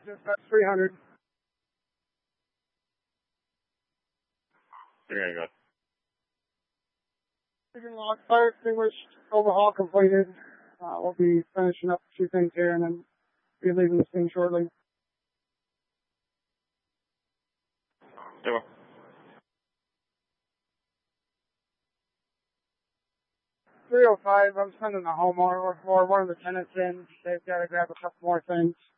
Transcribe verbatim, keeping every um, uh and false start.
Just that's three hundred. Very good. Engine lock, fire extinguished, overhaul completed. Uh, we'll be finishing up a few things here and then be leaving the scene shortly. Yeah. three oh five, I'm sending a home or, or one of the tenants in. They've got to grab a couple more things.